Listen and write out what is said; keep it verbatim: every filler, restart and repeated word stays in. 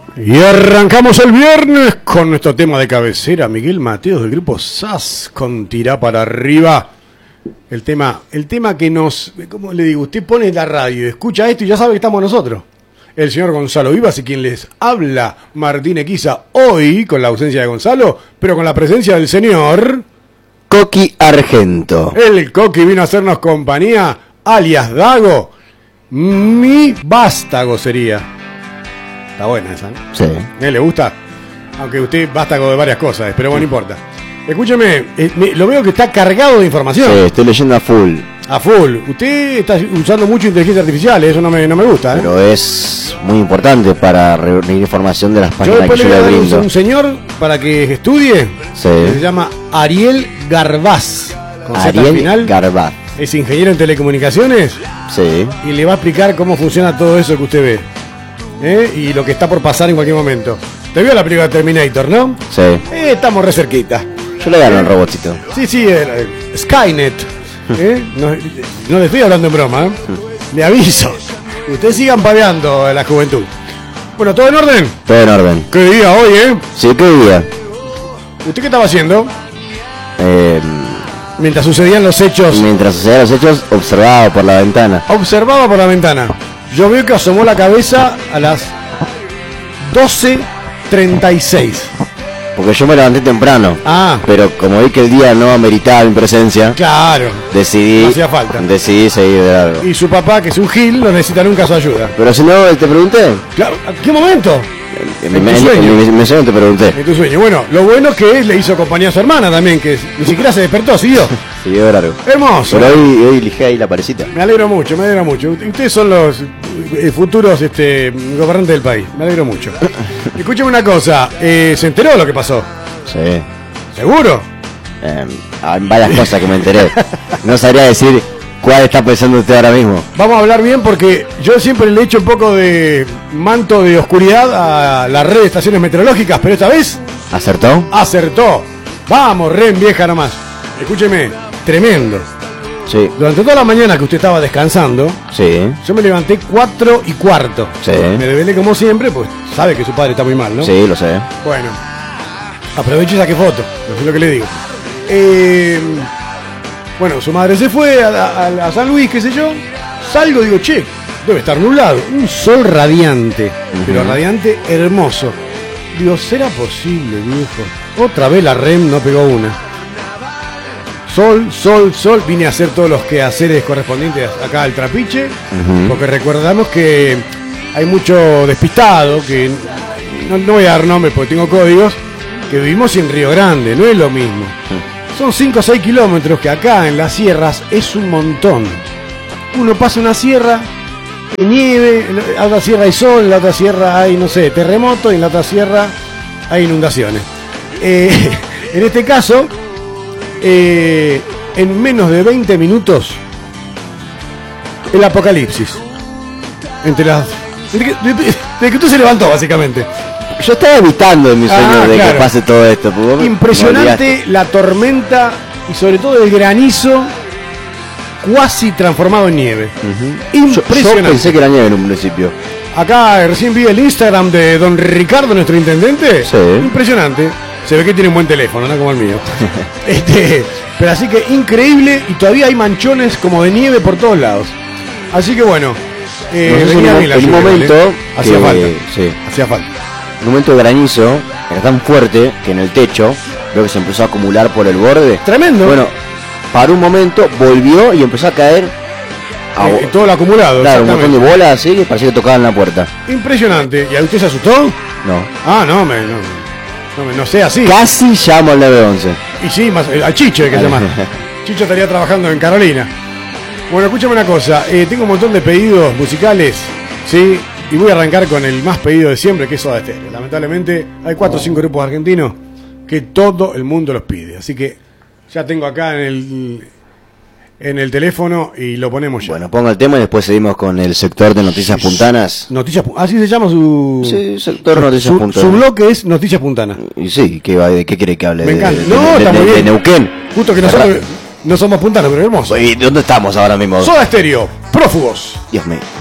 Y arrancamos el viernes con nuestro tema de cabecera, Miguel Mateos del grupo S A S con Tirá para arriba. El tema, el tema que nos, ¿cómo le digo? Usted pone la radio, escucha esto y ya sabe que estamos nosotros. El señor Gonzalo Vivas y quien les habla, Martín Equiza, hoy con la ausencia de Gonzalo, pero con la presencia del señor Coqui Argento. El Coqui vino a hacernos compañía, alias Dago, mi vástago sería. Está buena esa, ¿no? Sí. ¿A él le gusta? Aunque usted vástago de varias cosas, pero bueno, no importa. Escúcheme, eh, me, lo veo que está cargado de información. Sí, estoy leyendo a full. A full. Usted está usando mucho inteligencia artificial, eso no me, no me gusta, ¿eh? Pero es muy importante para reunir información de las Yo páginas después que le yo voy a le dar brindo. un, un señor para que estudie, Sí. que se llama Ariel Garbaz. Con Z al Ariel final. Garbaz. Es ingeniero en telecomunicaciones Sí. y le va a explicar cómo funciona todo eso que usted ve. ¿Eh? Y lo que está por pasar en cualquier momento. ¿Te vio la película Terminator, no? Sí. Eh, estamos re cerquita. Yo le gano al robotcito. Sí, sí, el, el Skynet. ¿Eh? No, no le estoy hablando en broma, ¿eh? Le aviso. Ustedes sigan paveando a la juventud. Bueno, ¿todo en orden? Todo en orden. ¿Qué día hoy, eh? Sí, ¿qué día? ¿Usted qué estaba haciendo? Eh, Mientras sucedían los hechos. mientras sucedían los hechos, observaba por la ventana. Observaba por la ventana. Yo veo que asomó la cabeza a las doce treinta y seis. Porque yo me levanté temprano. Ah, Pero como vi que el día no ameritaba mi presencia, claro. decidí, No hacía falta. decidí seguir de largo. Y su papá, que es un gil, no necesita nunca su ayuda. Pero si no, te pregunté. Claro, ¿a qué momento? En, En mi- tu en- sueño. en mi- en mi sueño te pregunté. En tu sueño. Bueno, lo bueno que es, le hizo compañía a su hermana también, que ni siquiera se despertó, siguió. Siguió de largo. Hermoso. Pero hoy, hoy elige ahí la parecita. Me alegro mucho, me alegro mucho. Ustedes son los eh, futuros este, gobernantes del país. Me alegro mucho. Escúcheme una cosa, eh, ¿se enteró de lo que pasó? Sí. ¿Seguro? Eh, hay varias cosas que me enteré. No sabría decir cuál está pensando usted ahora mismo. Vamos a hablar bien porque yo siempre le echo un poco de manto de oscuridad a la red de estaciones meteorológicas, pero esta vez ¿Acertó? acertó. Vamos, Ren, vieja nomás. Escúcheme, tremendo. Sí. Durante toda la mañana que usted estaba descansando, Sí. yo me levanté cuatro y cuarto. Sí. Me desvelé como siempre, pues sabe que su padre está muy mal, ¿no? Sí, lo sé. Bueno, aproveché y saqué foto, es lo que le digo. Eh, bueno, su madre se fue a, a- a San Luis, qué sé yo. Salgo y digo, che, debe estar nublado. Un sol radiante, Ujú. pero radiante hermoso. Digo, ¿será posible, viejo? Otra vez la R E M no pegó una. Sol, sol, sol. Vine a hacer todos los quehaceres correspondientes acá al Trapiche, Ujú. porque recordamos que hay mucho despistado, que no, no voy a dar nombres porque tengo códigos, que vivimos en Río Grande, no es lo mismo. Son cinco o seis kilómetros que acá en las sierras es un montón. Uno pasa una sierra, hay nieve, en la otra sierra hay sol, en la otra sierra hay, no sé, terremoto, y en la otra sierra hay inundaciones. Eh, en este caso, eh, en menos de veinte minutos, el apocalipsis. Entre las... Desde que, desde- desde que usted se levantó, básicamente. Yo estaba evitando en mi sueño Ah, de claro. que pase todo esto. porque vos me- me Impresionante obligaste. la tormenta y sobre todo el granizo cuasi transformado en nieve. Ujú. Yo, yo Impresionante. pensé que era nieve en un principio. Acá recién vi el Instagram de don Ricardo, nuestro intendente. Sí. Impresionante. Se ve que tiene un buen teléfono, no como el mío. este, pero así que increíble y todavía hay manchones como de nieve por todos lados. Así que bueno, eh, No sé si venía en un- bien la en un lluvia, momento ¿vale? Hacía que- falta. sí. Hacía falta. En un momento de granizo, era tan fuerte que en el techo, veo que se empezó a acumular por el borde. Tremendo. Bueno, paró un momento, volvió y empezó a caer. a- Eh, todo lo acumulado. claro, un montón de exactamente. bolas así que parecía que tocaban la puerta. Impresionante. ¿Y a usted se asustó? No. Ah, no, me, no, no, me- no sé así. Casi llamo al nueve once. Y sí, más, eh, al Chicho hay que llamar. Chicho estaría trabajando en Carolina. Bueno, escúchame una cosa. eh, tengo un montón de pedidos musicales, ¿sí? Y voy a arrancar con el más pedido de siempre, que es Soda Stereo. Lamentablemente hay cuatro o cinco grupos argentinos que todo el mundo los pide. Así que ya tengo acá en el, en el teléfono y lo ponemos ya. Bueno, ponga el tema y después seguimos con el sector de noticias puntanas. Noticias, Pu- así se llama su... Sí, sector noticias su, puntanas. su bloque es Noticias Puntanas. Y sí, ¿qué, va- ¿de qué quiere que hable? Me De- encanta. de- No, de- está de- muy de bien. Neuquén. Justo que nosotros no somos puntanos, pero hermoso. ¿Y dónde estamos ahora mismo? Soda Stereo, prófugos. Dios mío.